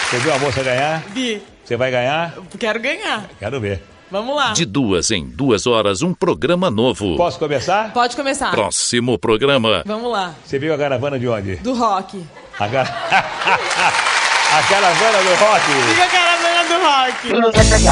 Você viu a moça ganhar? Vi. Você vai ganhar? Quero ganhar. Quero ver. Vamos lá. De 2 em 2 horas, um programa novo. Posso começar? Pode começar. Próximo programa. Vamos lá. Você viu a caravana de onde? Do rock. A caravana do rock. Fica a caravana do rock.